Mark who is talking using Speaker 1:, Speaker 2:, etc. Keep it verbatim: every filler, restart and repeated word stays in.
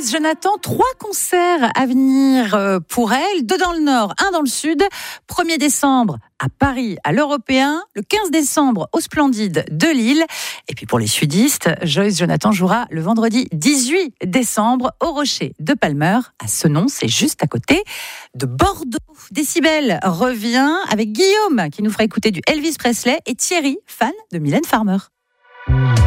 Speaker 1: Joyce Jonathan, trois concerts à venir pour elle, deux dans le nord, un dans le sud. premier décembre à Paris, à l'Européen, le quinze décembre au Splendide de Lille. Et puis pour les sudistes, Joyce Jonathan jouera le vendredi dix-huit décembre au Rocher de Palmer, à Senon, c'est juste à côté de Bordeaux. Décibel revient avec Guillaume qui nous fera écouter du Elvis Presley et Thierry, fan de Mylène Farmer.